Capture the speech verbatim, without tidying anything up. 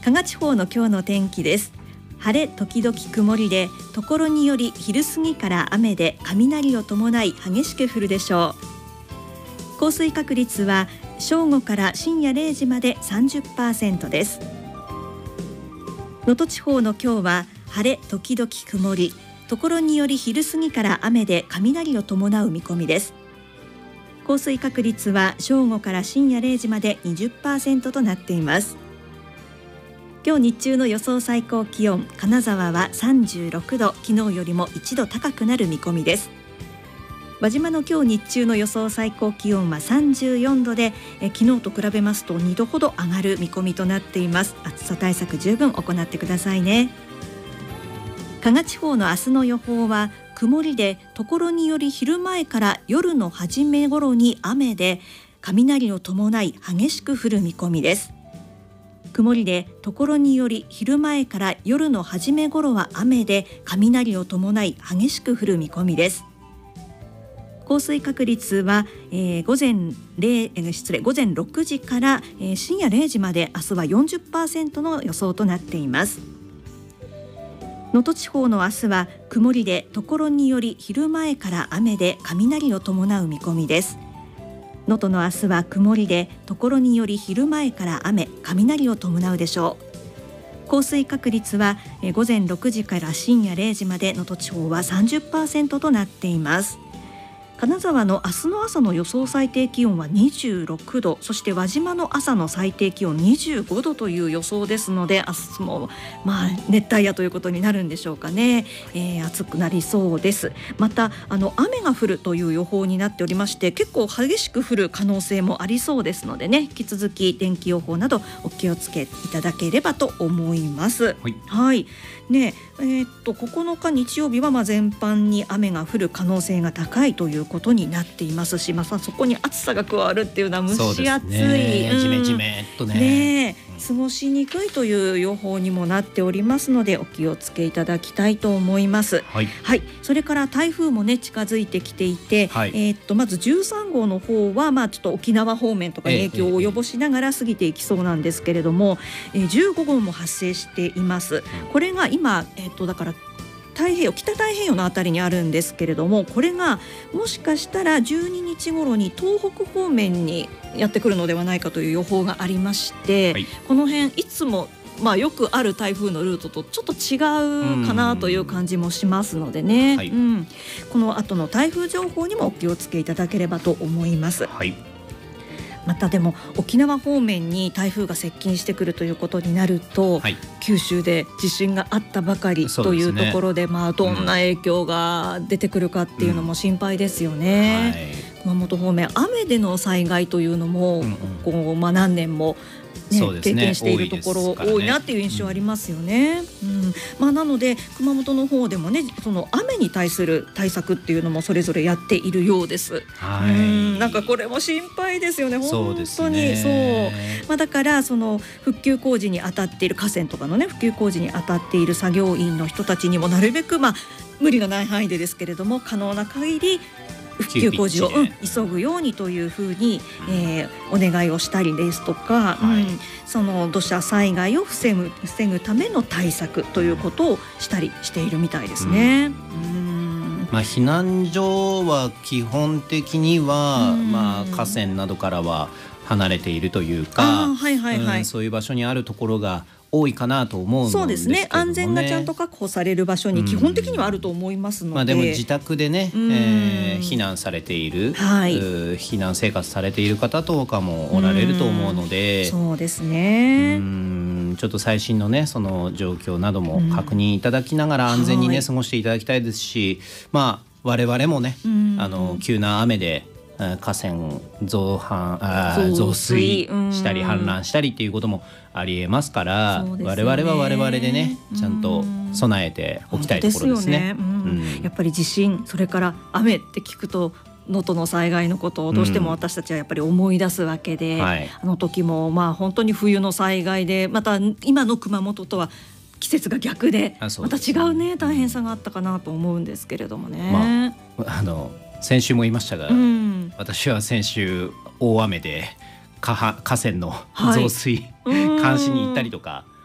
加賀地方の今日の天気です。晴れ時々曇りで、ところにより昼過ぎから雨で雷を伴い激しく降るでしょう。降水確率は正午から深夜れいじまで さんじゅっパーセント です。能登地方の今日は晴れ時々曇り、ところにより昼過ぎから雨で雷を伴う見込みです。降水確率は正午から深夜れいじまで にじゅっパーセント となっています。今日日中の予想最高気温、金沢はさんじゅうろくど、昨日よりもいちど高くなる見込みです。輪島の今日日中の予想最高気温はさんじゅうよんどで、え昨日と比べますとにどほど上がる見込みとなっています。暑さ対策十分行ってくださいね。加賀地方の明日の予報は曇りで、ところにより昼前から夜の初め頃に雨で、雷を伴い激しく降る見込みです。曇りで、ところにより昼前から夜の初め頃は雨で、雷を伴い激しく降る見込みです。降水確率は、えー、午前0、えー、失礼午前ろくじから、えー、深夜れいじまで明日は よんじゅっパーセント の予想となっています。能登地方の明日は曇りで、ところにより昼前から雨で雷を伴う見込みです。能登の明日は曇りで、ところにより昼前から雨、雷を伴うでしょう。降水確率はえ午前ろくじから深夜れいじまで能登地方は さんじゅっパーセント となっています。金沢の明日の朝の予想最低気温はにじゅうろくど、そして輪島の朝の最低気温にじゅうごどという予想ですので、明日もまあ熱帯夜ということになるんでしょうかね。えー、暑くなりそうです。またあの雨が降るという予報になっておりまして、結構激しく降る可能性もありそうですのでね、引き続き天気予報などお気をつけいただければと思います。はい、はいねえー、っとここのか日曜日はまあ全般に雨が降る可能性が高いということになっていますし、まあ、そこに暑さが加わるっていうのは蒸し暑い、ねうん、ジメジメっと ね, ね過ごしにくいという予報にもなっておりますので、お気をつけいただきたいと思います。はい、はい、それから台風もね近づいてきていて、はい、えー、っとまずじゅうさんごうの方はまあちょっと沖縄方面とかに影響を及ぼしながら過ぎていきそうなんですけれども、えーえー、じゅうごごうも発生しています。これが今、えー、っとだから太平洋北太平洋のあたりにあるんですけれども、これがもしかしたらじゅうににち頃に東北方面にやってくるのではないかという予報がありまして、はい、この辺いつもまあよくある台風のルートとちょっと違うかなという感じもしますのでね、はい、うん、この後の台風情報にもお気をつけいただければと思います。はい、またでも沖縄方面に台風が接近してくるということになると、はい、九州で地震があったばかりというところ で, で、ね、まあ、どんな影響が出てくるかっていうのも心配ですよね。うん、はい、熊本方面雨での災害というのも、うんうん、こうまあ、何年もね、経験しているところ多いなっていう印象ありますよね。うんうん、まあ、なので熊本の方でもね、その雨に対する対策っていうのもそれぞれやっているようです。はい、うん、なんかこれも心配ですよね。本当にそうですね。そう、まあ、だからその復旧工事に当たっている河川とかのね復旧工事に当たっている作業員の人たちにもなるべく、まあ、無理のない範囲でですけれども可能な限り復旧工事を、うん、急ぐようにというふうに、えー、お願いをしたりですとか、はい、うん、その土砂災害を防ぐ、防ぐための対策ということをしたりしているみたいですね。うん、 まあ、避難所は基本的には、まあ、河川などからは離れているというか、はいはいはい、うん、そういう場所にあるところが多いかなと思うんですけどもね。そうですね、 安全がちゃんと確保される場所に基本的にはあると思いますので、 まあ、でも自宅でね、えー、避難されている、はい、避難生活されている方とかもおられると思うので、 うそうですね、 うん、ちょっと最新のねその状況なども確認いただきながら安全にね、はい、過ごしていただきたいですし、まあ、我々もねあの急な雨で河川 増, 氾増水したり氾濫したりっていうこともありえますから、ね、我々は我々でねちゃんと備えておきたいところですね。 本当ですよね。うん、やっぱり地震それから雨って聞くと能登の災害のことをどうしても私たちはやっぱり思い出すわけで、うん、はい、あの時もまあ本当に冬の災害で、また今の熊本とは季節が逆でまた違うね大変さがあったかなと思うんですけれどもね。 まあ、あの先週も言いましたが、うん、私は先週大雨で 河, 河川の増水、はい、監視に行ったりとか